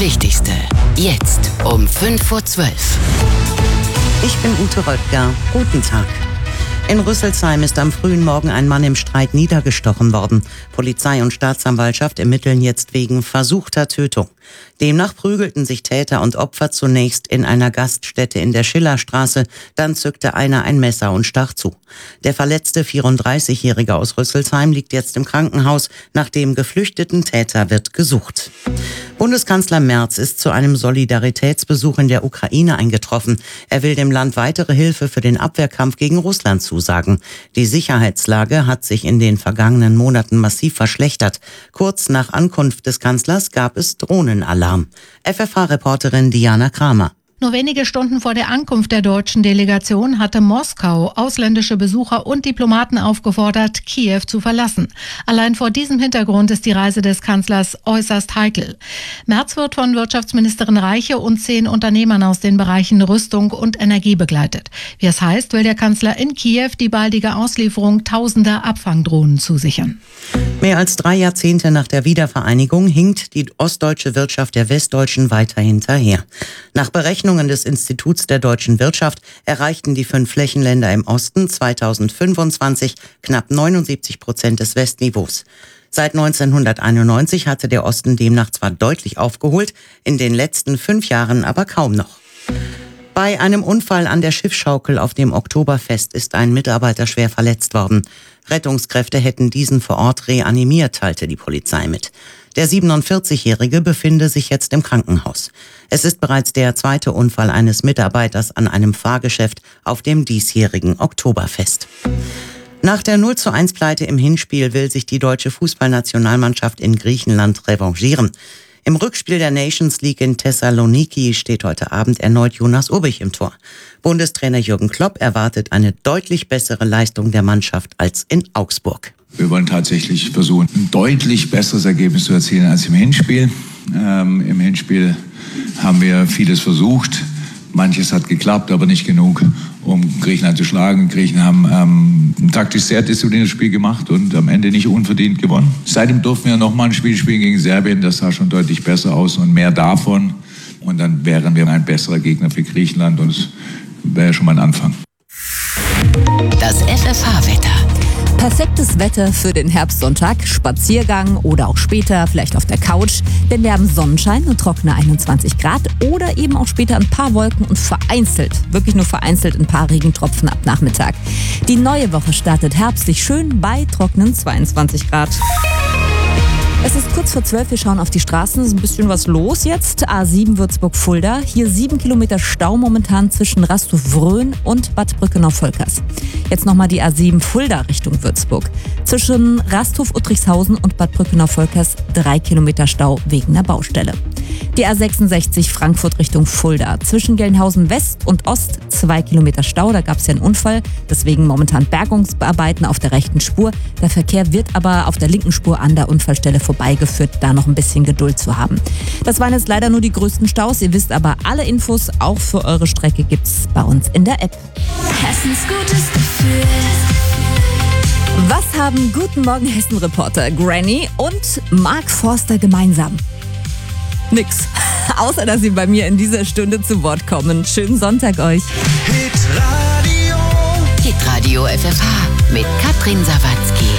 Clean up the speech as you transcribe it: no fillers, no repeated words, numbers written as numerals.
Wichtigste, jetzt um 5:12 Uhr. Ich bin Ute Röttger. Guten Tag. In Rüsselsheim ist am frühen Morgen ein Mann im Streit niedergestochen worden. Polizei und Staatsanwaltschaft ermitteln jetzt wegen versuchter Tötung. Demnach prügelten sich Täter und Opfer zunächst in einer Gaststätte in der Schillerstraße. Dann zückte einer ein Messer und stach zu. Der verletzte 34-Jährige aus Rüsselsheim liegt jetzt im Krankenhaus. Nach dem geflüchteten Täter wird gesucht. Bundeskanzler Merz ist zu einem Solidaritätsbesuch in der Ukraine eingetroffen. Er will dem Land weitere Hilfe für den Abwehrkampf gegen Russland zusagen. Die Sicherheitslage hat sich in den vergangenen Monaten massiv verschlechtert. Kurz nach Ankunft des Kanzlers gab es Drohnenalarm. FFH-Reporterin Diana Kramer. Nur wenige Stunden vor der Ankunft der deutschen Delegation hatte Moskau ausländische Besucher und Diplomaten aufgefordert, Kiew zu verlassen. Allein vor diesem Hintergrund ist die Reise des Kanzlers äußerst heikel. Merz wird von Wirtschaftsministerin Reiche und 10 Unternehmern aus den Bereichen Rüstung und Energie begleitet. Wie es heißt, will der Kanzler in Kiew die baldige Auslieferung tausender Abfangdrohnen zusichern. Mehr als 3 Jahrzehnte nach der Wiedervereinigung hinkt die ostdeutsche Wirtschaft der westdeutschen weiter hinterher. Nach Berechnungen des Instituts der deutschen Wirtschaft erreichten die 5 Flächenländer im Osten 2025 knapp 79% des Westniveaus. Seit 1991 hatte der Osten demnach zwar deutlich aufgeholt, in den letzten 5 Jahren aber kaum noch. Bei einem Unfall an der Schiffschaukel auf dem Oktoberfest ist ein Mitarbeiter schwer verletzt worden. Rettungskräfte hätten diesen vor Ort reanimiert, teilte die Polizei mit. Der 47-Jährige befinde sich jetzt im Krankenhaus. Es ist bereits der 2. Unfall eines Mitarbeiters an einem Fahrgeschäft auf dem diesjährigen Oktoberfest. Nach der 0:1-Pleite im Hinspiel will sich die deutsche Fußballnationalmannschaft in Griechenland revanchieren. Im Rückspiel der Nations League in Thessaloniki steht heute Abend erneut Jonas Urbich im Tor. Bundestrainer Jürgen Klopp erwartet eine deutlich bessere Leistung der Mannschaft als in Augsburg. Wir wollen tatsächlich versuchen, ein deutlich besseres Ergebnis zu erzielen als im Hinspiel. Im Hinspiel haben wir vieles versucht. Manches hat geklappt, aber nicht genug, um Griechenland zu schlagen. Griechen haben ein taktisch sehr diszipliniertes Spiel gemacht und am Ende nicht unverdient gewonnen. Seitdem durften wir nochmal ein Spiel spielen gegen Serbien. Das sah schon deutlich besser aus und mehr davon. Und dann wären wir ein besserer Gegner für Griechenland und es wäre schon mal ein Anfang. Das FFH-Wetter. Perfektes Wetter für den Herbstsonntag, Spaziergang oder auch später vielleicht auf der Couch, denn wir haben Sonnenschein und trockene 21 Grad oder eben auch später ein paar Wolken und vereinzelt, wirklich nur vereinzelt ein paar Regentropfen ab Nachmittag. Die neue Woche startet herbstlich schön bei trockenen 22 Grad. Es ist kurz vor 12, wir schauen auf die Straßen, es ist ein bisschen was los jetzt. A7 Würzburg-Fulda, hier 7 Kilometer Stau momentan zwischen Rastow-Wrön und Bad Brückenau-Volkers. Jetzt nochmal die A7 Fulda Richtung Würzburg. Zwischen Rasthof-Uttrichshausen und Bad Brückenau-Volkers 3 Kilometer Stau wegen der Baustelle. Die A66 Frankfurt Richtung Fulda. Zwischen Gelnhausen West und Ost 2 Kilometer Stau. Da gab es ja einen Unfall. Deswegen momentan Bergungsarbeiten auf der rechten Spur. Der Verkehr wird aber auf der linken Spur an der Unfallstelle vorbeigeführt. Da noch ein bisschen Geduld zu haben. Das waren jetzt leider nur die größten Staus. Ihr wisst aber, alle Infos auch für eure Strecke gibt's bei uns in der App. Hessens gutes Gefühl. Was haben Guten Morgen Hessen-Reporter Granny und Mark Forster gemeinsam? Nix. Außer, dass sie bei mir in dieser Stunde zu Wort kommen. Schönen Sonntag euch. Hitradio FFH mit Katrin Sawatzki.